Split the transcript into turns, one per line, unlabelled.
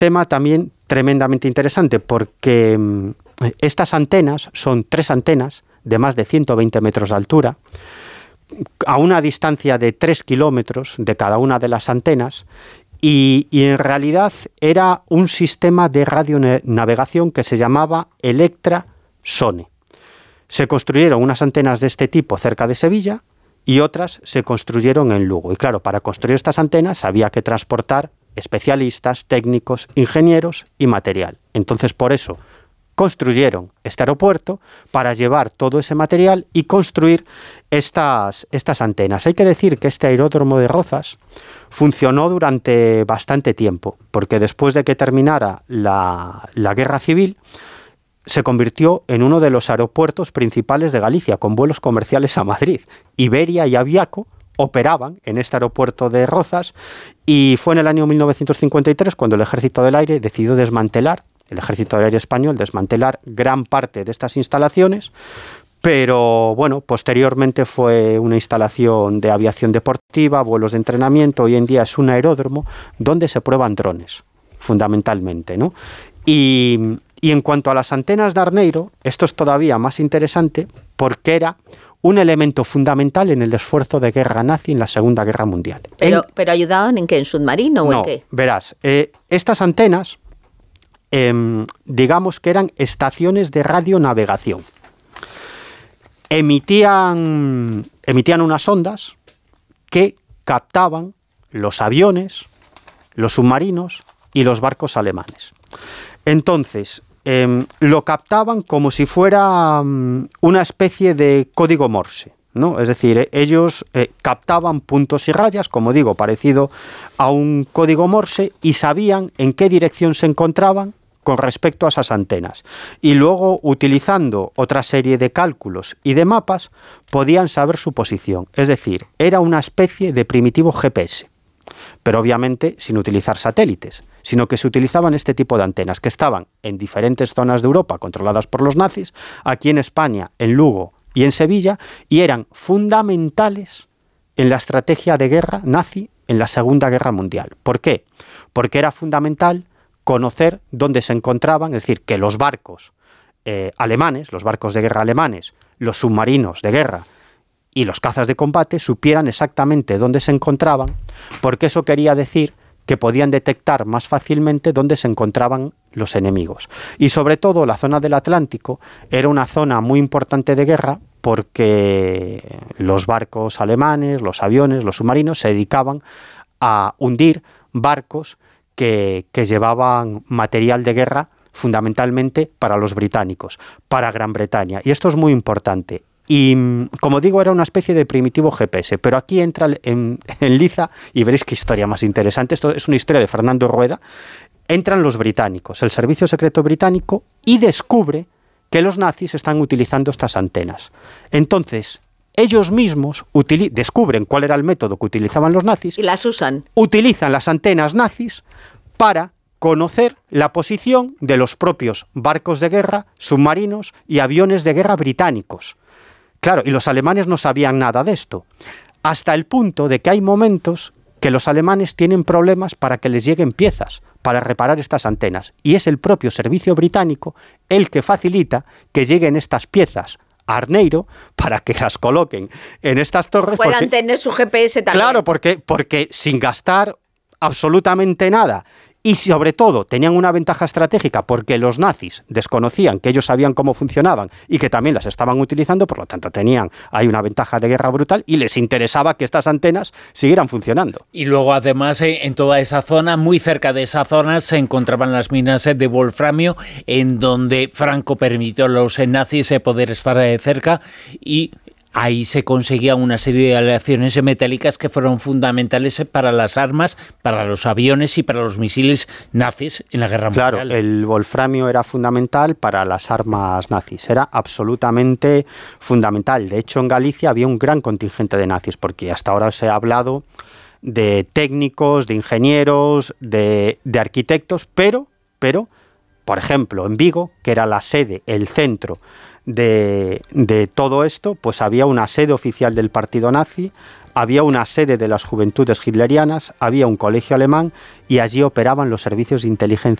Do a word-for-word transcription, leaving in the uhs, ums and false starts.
tema también tremendamente interesante porque mmm, estas antenas son tres antenas de más de ciento veinte metros de altura, a una distancia de tres kilómetros de cada una de las antenas, y, y en realidad era un sistema de radionavegación que se llamaba Electra Sone. Se construyeron unas antenas de este tipo cerca de Sevilla y otras se construyeron en Lugo. Y claro, para construir estas antenas había que transportar especialistas, técnicos, ingenieros y material. Entonces, por eso construyeron este aeropuerto para llevar todo ese material y construir estas, estas antenas. Hay que decir que este aeródromo de Rozas funcionó durante bastante tiempo, porque después de que terminara la, la Guerra Civil, se convirtió en uno de los aeropuertos principales de Galicia, con vuelos comerciales a Madrid. Iberia y Aviaco operaban en este aeropuerto de Rozas, y fue en el año mil novecientos cincuenta y tres cuando el Ejército del Aire decidió desmantelar, el Ejército del Aire español, desmantelar gran parte de estas instalaciones, pero bueno, posteriormente fue una instalación de aviación deportiva, vuelos de entrenamiento. Hoy en día es un aeródromo donde se prueban drones, fundamentalmente, ¿no? Y, y en cuanto a las antenas de Arneiro, esto es todavía más interesante porque era un elemento fundamental en el esfuerzo de guerra nazi en la Segunda Guerra Mundial.
¿Pero,
en,
pero ayudaban en qué? ¿En submarino o
no,
en qué?
Verás, eh, estas antenas, eh, digamos que eran estaciones de radionavegación. Emitían, emitían unas ondas que captaban los aviones, los submarinos y los barcos alemanes. Entonces, eh, lo captaban como si fuera um, una especie de código Morse, ¿no? Es decir, ellos eh, captaban puntos y rayas, como digo, parecido a un código Morse, y sabían en qué dirección se encontraban con respecto a esas antenas. Y luego, utilizando otra serie de cálculos y de mapas, podían saber su posición. Es decir, era una especie de primitivo G P S, pero obviamente sin utilizar satélites, sino que se utilizaban este tipo de antenas que estaban en diferentes zonas de Europa controladas por los nazis, aquí en España, en Lugo y en Sevilla, y eran fundamentales en la estrategia de guerra nazi en la Segunda Guerra Mundial. ¿Por qué? Porque era fundamental conocer dónde se encontraban, es decir, que los barcos eh, alemanes, los barcos de guerra alemanes, los submarinos de guerra y los cazas de combate supieran exactamente dónde se encontraban, porque eso quería decir que podían detectar más fácilmente dónde se encontraban los enemigos. Y sobre todo la zona del Atlántico era una zona muy importante de guerra porque los barcos alemanes, los aviones, los submarinos se dedicaban a hundir barcos que, que llevaban material de guerra fundamentalmente para los británicos, para Gran Bretaña. Y esto es muy importante. Y, como digo, era una especie de primitivo G P S, pero aquí entra en, en liza, y veréis qué historia más interesante. Esto es una historia de Fernando Rueda. Entran los británicos, el servicio secreto británico, y descubre que los nazis están utilizando estas antenas. Entonces, ellos mismos descubren cuál era el método que utilizaban los nazis.
Y las usan.
Utilizan las antenas nazis para conocer la posición de los propios barcos de guerra, submarinos y aviones de guerra británicos. Claro, y los alemanes no sabían nada de esto, hasta el punto de que hay momentos que los alemanes tienen problemas para que les lleguen piezas para reparar estas antenas, y es el propio servicio británico el que facilita que lleguen estas piezas a Arneiro para que las coloquen en estas torres.
Puedan
porque,
tener su G P S también.
Claro, porque, porque sin gastar absolutamente nada. Y sobre todo tenían una ventaja estratégica porque los nazis desconocían que ellos sabían cómo funcionaban y que también las estaban utilizando, por lo tanto tenían ahí una ventaja de guerra brutal y les interesaba que estas antenas siguieran funcionando.
Y luego además en toda esa zona, muy cerca de esa zona, se encontraban las minas de wolframio, en donde Franco permitió a los nazis poder estar cerca, y ahí se conseguían una serie de aleaciones metálicas que fueron fundamentales para las armas, para los aviones y para los misiles nazis en la Guerra Mundial.
Claro, el wolframio era fundamental para las armas nazis, era absolutamente fundamental. De hecho, en Galicia había un gran contingente de nazis, porque hasta ahora os he hablado de técnicos, de ingenieros, de, de arquitectos, pero, pero, por ejemplo, en Vigo, que era la sede, el centro De, de todo esto, pues había una sede oficial del partido nazi, había una sede de las Juventudes Hitlerianas, había un colegio alemán y allí operaban los servicios de inteligencia